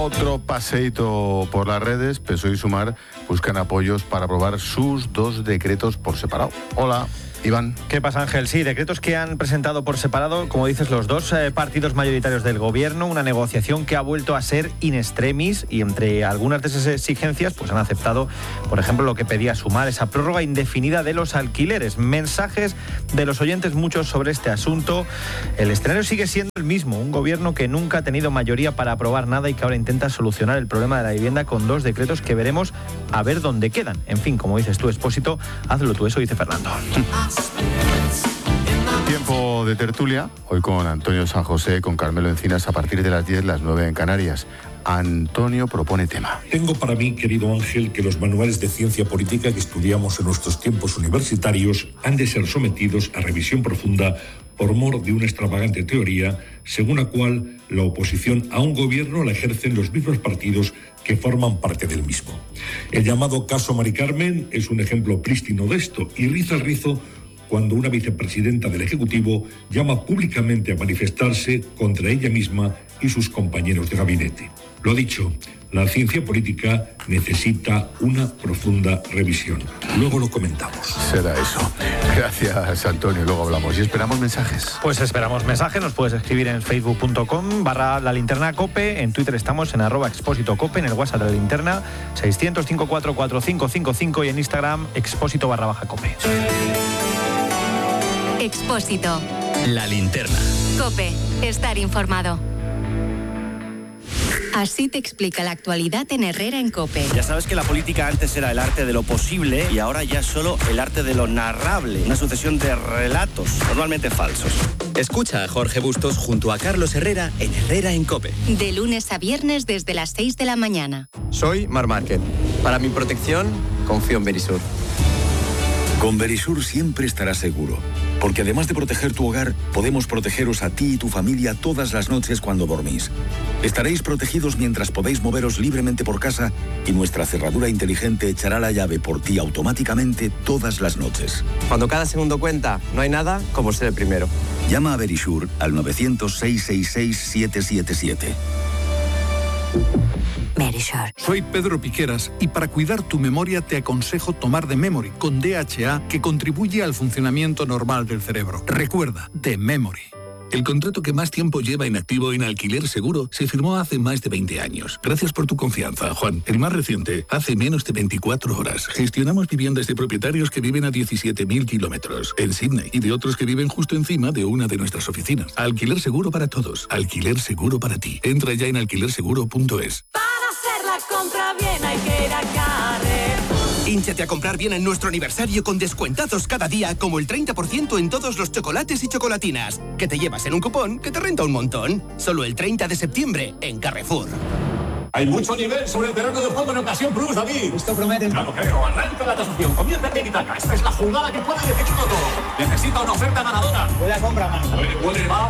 Otro paseíto por las redes. PSOE y Sumar buscan apoyos para aprobar sus 2 decretos por separado. Hola, Iván. ¿Qué pasa, Ángel? Sí, decretos que han presentado por separado, como dices, los 2 partidos mayoritarios del gobierno, una negociación que ha vuelto a ser in extremis y entre algunas de esas exigencias pues han aceptado, por ejemplo, lo que pedía Sumar, esa prórroga indefinida de los alquileres. Mensajes de los oyentes muchos sobre este asunto. El escenario sigue siendo el mismo, un gobierno que nunca ha tenido mayoría para aprobar nada y que ahora intenta solucionar el problema de la vivienda con 2 decretos que veremos a ver dónde quedan. En fin, como dices tú, Expósito, hazlo tú, eso dice Fernando. Tiempo de tertulia, hoy con Antonio San José, con Carmelo Encinas, a partir de las 10, las 9 en Canarias. Antonio propone tema. Tengo para mí, querido Ángel, que los manuales de ciencia política que estudiamos en nuestros tiempos universitarios han de ser sometidos a revisión profunda por mor de una extravagante teoría según la cual la oposición a un gobierno la ejercen los mismos partidos que forman parte del mismo. El llamado caso Mari Carmen es un ejemplo prístino de esto, y riza el rizo cuando una vicepresidenta del Ejecutivo llama públicamente a manifestarse contra ella misma y sus compañeros de gabinete. Lo dicho, la ciencia política necesita una profunda revisión. Luego lo comentamos. Será eso. Gracias, Antonio. Luego hablamos. Y esperamos mensajes. Pues esperamos mensajes. Nos puedes escribir en facebook.com/lalinternacope. En Twitter estamos en @expósitocope. En el WhatsApp de la linterna 600-544-555. Y en Instagram expósito_cope. Expósito. La linterna. COPE. Estar informado. Así te explica la actualidad en Herrera en COPE. Ya sabes que la política antes era el arte de lo posible y ahora ya es solo el arte de lo narrable. Una sucesión de relatos, normalmente falsos. Escucha a Jorge Bustos junto a Carlos Herrera en Herrera en COPE. De lunes a viernes desde las 6 de la mañana. Soy Mar Márquez. Para mi protección, confío en Verisur. Con Verisur siempre estarás seguro, porque además de proteger tu hogar, podemos protegeros a ti y tu familia todas las noches cuando dormís. Estaréis protegidos mientras podéis moveros libremente por casa y nuestra cerradura inteligente echará la llave por ti automáticamente todas las noches. Cuando cada segundo cuenta, no hay nada como ser el primero. Llama a Verisur al 900-666-777. Verisur. Soy Pedro Piqueras y para cuidar tu memoria te aconsejo tomar The Memory con DHA, que contribuye al funcionamiento normal del cerebro. Recuerda, The Memory. El contrato que más tiempo lleva inactivo en Alquiler Seguro se firmó hace más de 20 años. Gracias por tu confianza, Juan. El más reciente, hace menos de 24 horas. Gestionamos viviendas de propietarios que viven a 17.000 kilómetros en Sydney y de otros que viven justo encima de una de nuestras oficinas. Alquiler Seguro para todos. Alquiler Seguro para ti. Entra ya en alquilerseguro.es. Para hacer la compra bien hay que ir a Carrefour. Hínchate a comprar bien en nuestro aniversario con descuentazos cada día, como el 30% en todos los chocolates y chocolatinas, que te llevas en un cupón que te renta un montón. Solo el 30 de septiembre en Carrefour. Hay mucho nivel sobre el terreno de juego en Ocasión Plus, David. Esto promete. Claro, creo. Arranca la tasación. Comienza en Itaca. Esta es la jugada que puede decidirlo todo. Necesita una oferta ganadora. Puede comprar más. Puede. Va.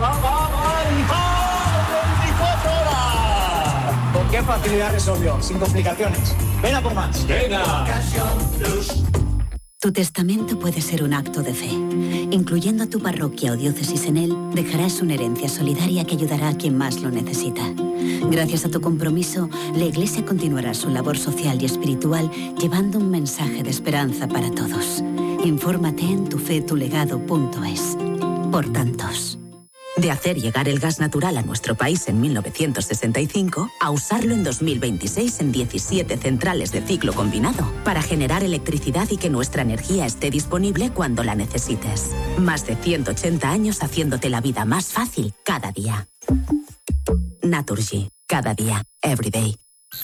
24 horas. ¿Con qué facilidad resolvió? Sin complicaciones. Ven a por más. Venga. Tu testamento puede ser un acto de fe. Incluyendo a tu parroquia o diócesis en él, dejarás una herencia solidaria que ayudará a quien más lo necesita. Gracias a tu compromiso, la Iglesia continuará su labor social y espiritual llevando un mensaje de esperanza para todos. Infórmate en tufetulegado.es. Por tantos. De hacer llegar el gas natural a nuestro país en 1965 a usarlo en 2026 en 17 centrales de ciclo combinado para generar electricidad y que nuestra energía esté disponible cuando la necesites. Más de 180 años haciéndote la vida más fácil cada día. Naturgy. Cada día. Every day.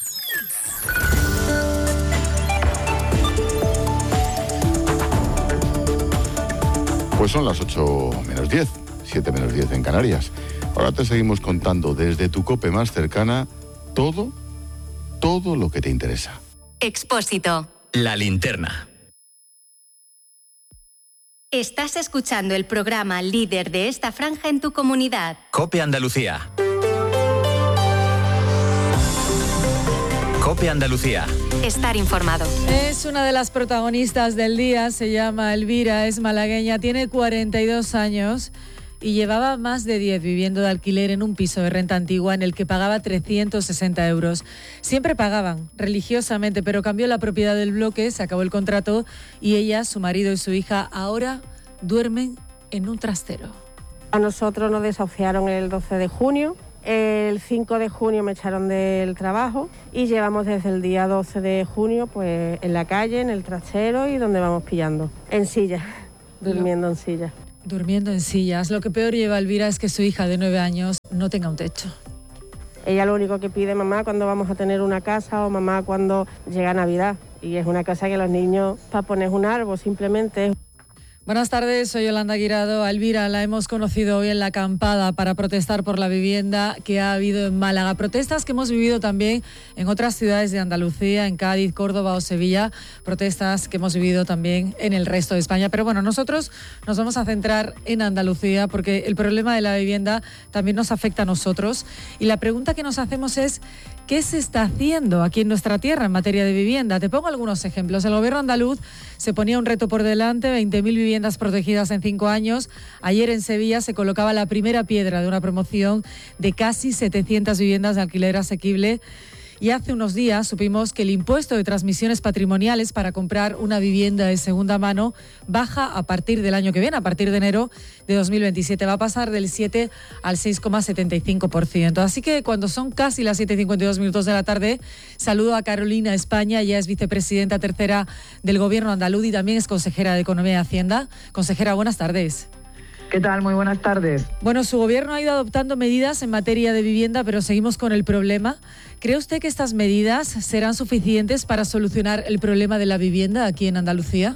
Pues son las 8:10. 7 menos 10 en Canarias. Ahora te seguimos contando desde tu COPE más cercana todo lo que te interesa. Expósito. La linterna. Estás escuchando el programa líder de esta franja en tu comunidad. COPE Andalucía. COPE Andalucía. Estar informado. Es una de las protagonistas del día, se llama Elvira, es malagueña, tiene 42 años y llevaba más de 10 viviendo de alquiler en un piso de renta antigua en el que pagaba 360 euros. Siempre pagaban, religiosamente, pero cambió la propiedad del bloque, se acabó el contrato y ella, su marido y su hija ahora duermen en un trastero. A nosotros nos desahuciaron el 12 de junio. El 5 de junio me echaron del trabajo y llevamos desde el día 12 de junio pues en la calle, en el trastero y donde vamos pillando, en silla, durmiendo en silla. Durmiendo en sillas. Lo que peor lleva a Elvira es que su hija de 9 años no tenga un techo. Ella lo único que pide, mamá, cuando vamos a tener una casa o mamá cuando llega Navidad. Y es una casa que los niños, para poner un árbol simplemente. Buenas tardes, soy Yolanda Guirado. A Elvira la hemos conocido hoy en la acampada para protestar por la vivienda que ha habido en Málaga. Protestas que hemos vivido también en otras ciudades de Andalucía, en Cádiz, Córdoba o Sevilla. Protestas que hemos vivido también en el resto de España. Pero bueno, nosotros nos vamos a centrar en Andalucía porque el problema de la vivienda también nos afecta a nosotros. Y la pregunta que nos hacemos es, ¿qué se está haciendo aquí en nuestra tierra en materia de vivienda? Te pongo algunos ejemplos. El gobierno andaluz se ponía un reto por delante, 20.000 viviendas protegidas en 5 años. Ayer en Sevilla se colocaba la primera piedra de una promoción de casi 700 viviendas de alquiler asequible. Y hace unos días supimos que el impuesto de transmisiones patrimoniales para comprar una vivienda de segunda mano baja a partir del año que viene, a partir de enero de 2027. Va a pasar del 7 al 6,75%. Así que cuando son casi las 7:52 de la tarde, saludo a Carolina España. Ella es vicepresidenta tercera del Gobierno andaluz y también es consejera de Economía y Hacienda. Consejera, buenas tardes. ¿Qué tal? Muy buenas tardes. Bueno, su gobierno ha ido adoptando medidas en materia de vivienda, pero seguimos con el problema. ¿Cree usted que estas medidas serán suficientes para solucionar el problema de la vivienda aquí en Andalucía?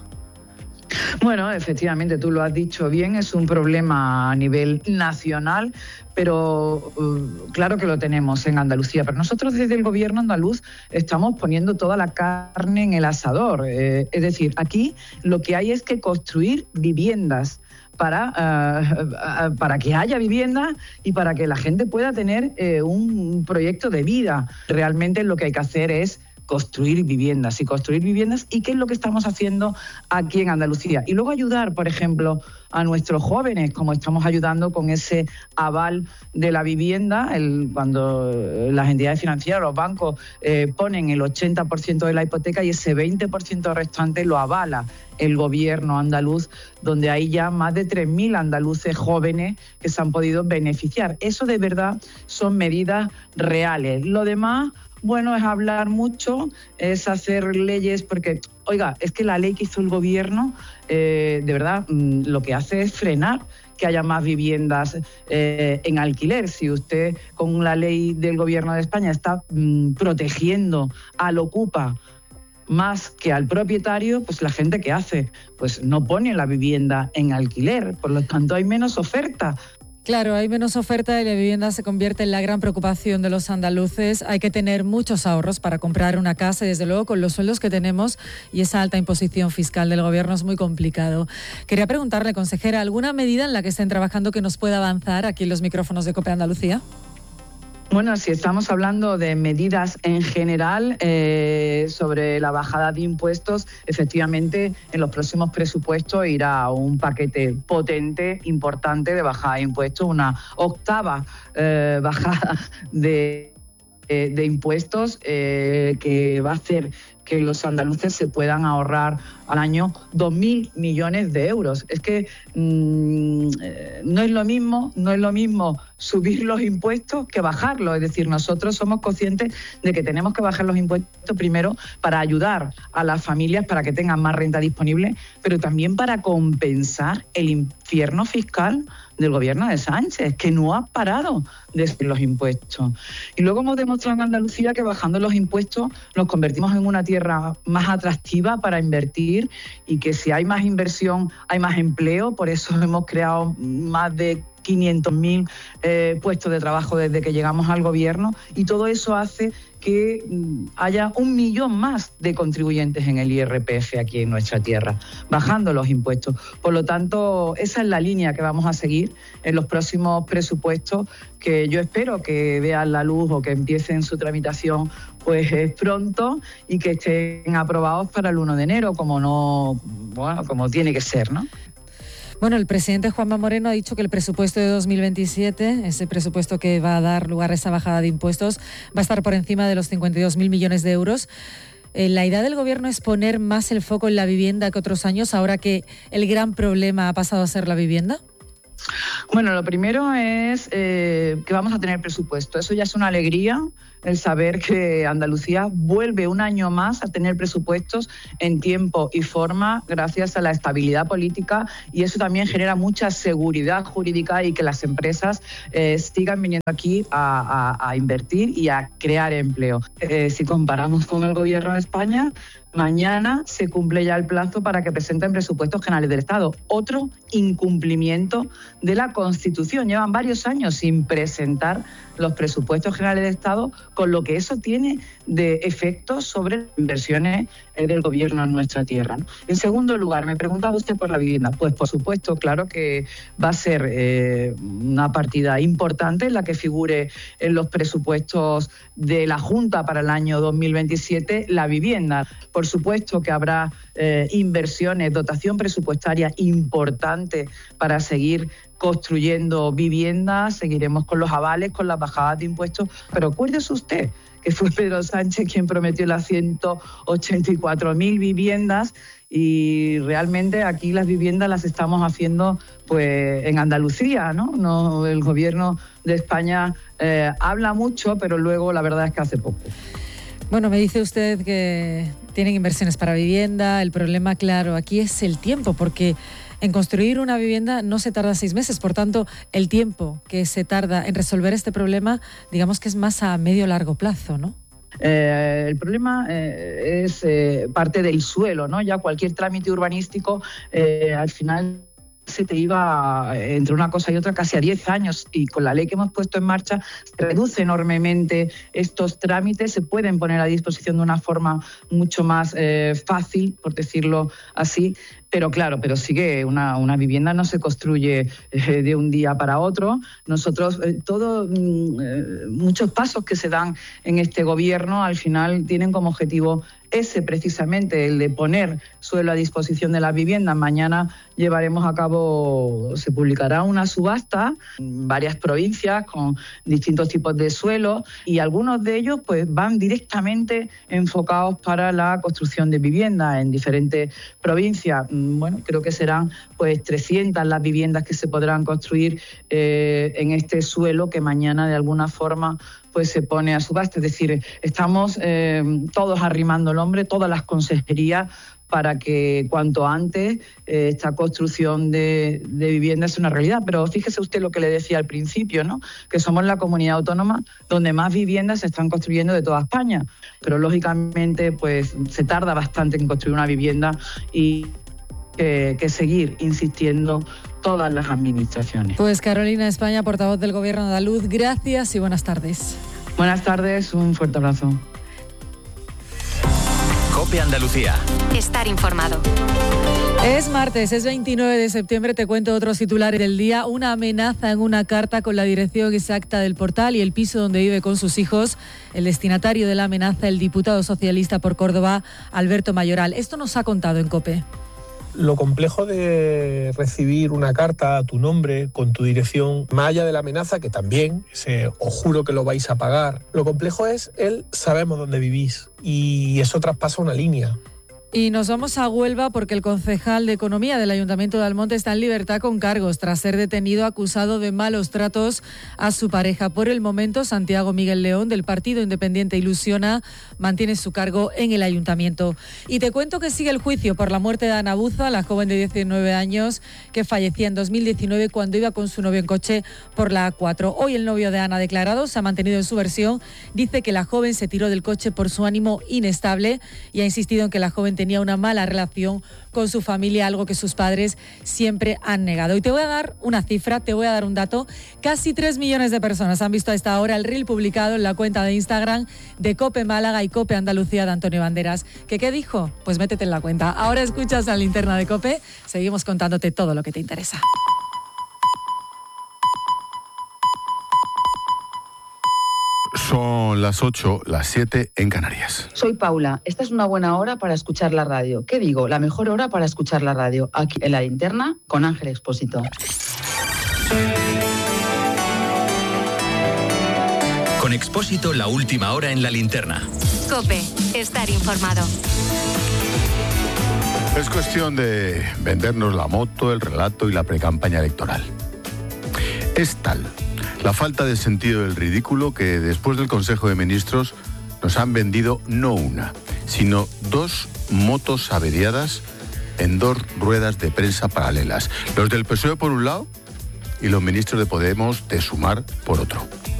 Bueno, efectivamente, tú lo has dicho bien, es un problema a nivel nacional, pero claro que lo tenemos en Andalucía. Pero nosotros desde el gobierno andaluz estamos poniendo toda la carne en el asador. Es decir, aquí lo que hay es que construir viviendas para que haya vivienda y para que la gente pueda tener un proyecto de vida. Realmente lo que hay que hacer es construir viviendas y qué es lo que estamos haciendo aquí en Andalucía. Y luego ayudar, por ejemplo, a nuestros jóvenes, como estamos ayudando con ese aval de la vivienda, cuando las entidades financieras, los bancos, ponen el 80% de la hipoteca y ese 20% restante lo avala el gobierno andaluz, donde hay ya más de 3.000 andaluces jóvenes que se han podido beneficiar. Eso de verdad son medidas reales. Lo demás, bueno, es hablar mucho, es hacer leyes, porque, oiga, es que la ley que hizo el gobierno, de verdad, lo que hace es frenar que haya más viviendas en alquiler. Si usted, con la ley del gobierno de España, está protegiendo al ocupa más que al propietario, pues la gente ¿qué hace? Pues no pone la vivienda en alquiler, por lo tanto hay menos oferta. Claro, hay menos oferta y la vivienda se convierte en la gran preocupación de los andaluces. Hay que tener muchos ahorros para comprar una casa y desde luego con los sueldos que tenemos y esa alta imposición fiscal del gobierno es muy complicado. Quería preguntarle, consejera, ¿alguna medida en la que estén trabajando que nos pueda avanzar aquí en los micrófonos de COPE Andalucía? Bueno, si estamos hablando de medidas en general sobre la bajada de impuestos, efectivamente en los próximos presupuestos irá un paquete potente, importante de bajada de impuestos, una octava bajada de impuestos que va a hacer que los andaluces se puedan ahorrar al año 2.000 millones de euros. Es que no es lo mismo subir los impuestos que bajarlos. Es decir, nosotros somos conscientes de que tenemos que bajar los impuestos primero para ayudar a las familias para que tengan más renta disponible, pero también para compensar el infierno fiscal del gobierno de Sánchez, que no ha parado de subir los impuestos. Y luego hemos demostrado en Andalucía que bajando los impuestos nos convertimos en una tierra más atractiva para invertir y que si hay más inversión hay más empleo. Por eso hemos creado más de 500.000 puestos de trabajo desde que llegamos al gobierno y todo eso hace que haya 1 millón más de contribuyentes en el IRPF aquí en nuestra tierra, bajando los impuestos. Por lo tanto, esa es la línea que vamos a seguir en los próximos presupuestos, que yo espero que vean la luz o que empiecen su tramitación pues pronto y que estén aprobados para el 1 de enero, como tiene que ser, ¿no? Bueno, el presidente Juanma Moreno ha dicho que el presupuesto de 2027, ese presupuesto que va a dar lugar a esa bajada de impuestos, va a estar por encima de los 52.000 millones de euros. ¿La idea del Gobierno es poner más el foco en la vivienda que otros años, ahora que el gran problema ha pasado a ser la vivienda? Bueno, lo primero es que vamos a tener presupuesto. Eso ya es una alegría, el saber que Andalucía vuelve un año más a tener presupuestos en tiempo y forma gracias a la estabilidad política, y eso también genera mucha seguridad jurídica y que las empresas sigan viniendo aquí a invertir y a crear empleo. Si comparamos con el Gobierno de España, mañana se cumple ya el plazo para que presenten presupuestos generales del Estado. Otro incumplimiento de la Constitución. Llevan varios años sin presentar los presupuestos generales del Estado, con lo que eso tiene de efectos sobre las inversiones del Gobierno en nuestra tierra, ¿no? En segundo lugar, me preguntaba usted por la vivienda. Pues por supuesto, claro que va a ser una partida importante en la que figure en los presupuestos de la Junta para el año 2027 la vivienda. Por supuesto que habrá inversiones, dotación presupuestaria importante para seguir construyendo viviendas, seguiremos con los avales, con las bajadas de impuestos, pero acuérdese usted que fue Pedro Sánchez quien prometió las 184.000 viviendas, y realmente aquí las viviendas las estamos haciendo pues en Andalucía, ¿no? El Gobierno de España habla mucho, pero luego la verdad es que hace poco. Bueno, me dice usted que tienen inversiones para vivienda. El problema, claro, aquí es el tiempo, porque en construir una vivienda no se tarda 6 meses. Por tanto, el tiempo que se tarda en resolver este problema, digamos que es más a medio largo plazo, ¿no? El problema es parte del suelo, ¿no? Ya cualquier trámite urbanístico al final se te iba entre una cosa y otra casi a 10 años, y con la ley que hemos puesto en marcha se reduce enormemente estos trámites, se pueden poner a disposición de una forma mucho más fácil, por decirlo así. Pero claro, sigue una vivienda no se construye de un día para otro. Nosotros, muchos pasos que se dan en este Gobierno al final tienen como objetivo ese, precisamente, el de poner suelo a disposición de las viviendas. Mañana llevaremos a cabo, se publicará una subasta en varias provincias con distintos tipos de suelo, y algunos de ellos pues van directamente enfocados para la construcción de viviendas en diferentes provincias. Bueno, creo que serán pues 300 las viviendas que se podrán construir en este suelo que mañana de alguna forma pues se pone a subasta. Es decir, estamos todos arrimando el hombro, todas las consejerías, para que cuanto antes esta construcción de viviendas sea una realidad. Pero fíjese usted lo que le decía al principio, ¿no? Que somos la comunidad autónoma donde más viviendas se están construyendo de toda España. Pero lógicamente pues se tarda bastante en construir una vivienda, y que seguir insistiendo todas las administraciones. Pues Carolina España, portavoz del Gobierno andaluz, gracias y buenas tardes. Buenas tardes, un fuerte abrazo. COPE Andalucía. Estar informado. Es martes, es 29 de septiembre, te cuento otros titulares del día. Una amenaza en una carta con la dirección exacta del portal y el piso donde vive con sus hijos. El destinatario de la amenaza, el diputado socialista por Córdoba, Alberto Mayoral. Esto nos ha contado en COPE. Lo complejo de recibir una carta a tu nombre con tu dirección, más allá de la amenaza, que también, os juro que lo vais a pagar, lo complejo es el sabemos dónde vivís, y eso traspasa una línea. Y nos vamos a Huelva porque el concejal de Economía del Ayuntamiento de Almonte está en libertad con cargos tras ser detenido acusado de malos tratos a su pareja. Por el momento, Santiago Miguel León, del Partido Independiente Ilusiona, mantiene su cargo en el Ayuntamiento. Y te cuento que sigue el juicio por la muerte de Ana Buza, la joven de 19 años que fallecía en 2019 cuando iba con su novio en coche por la A4. Hoy el novio de Ana ha declarado, se ha mantenido en su versión, dice que la joven se tiró del coche por su ánimo inestable y ha insistido en que la joven tenía una mala relación con su familia, algo que sus padres siempre han negado. Y te voy a dar una cifra, te voy a dar un dato. Casi 3 millones de personas han visto a esta hora el reel publicado en la cuenta de Instagram de COPE Málaga y COPE Andalucía de Antonio Banderas. ¿Qué dijo? Pues métete en la cuenta. Ahora escuchas la linterna de COPE. Seguimos contándote todo lo que te interesa. Son las 8, las 7 en Canarias. Soy Paula. Esta es una buena hora para escuchar la radio. ¿Qué digo? La mejor hora para escuchar la radio. Aquí en La Linterna con Ángel Expósito. Con Expósito, la última hora en La Linterna. COPE. Estar informado. Es cuestión de vendernos la moto, el relato y la precampaña electoral. Es tal la falta de sentido del ridículo que después del Consejo de Ministros nos han vendido no una, sino 2 motos averiadas en 2 ruedas de prensa paralelas. Los del PSOE por un lado y los ministros de Podemos de Sumar por otro.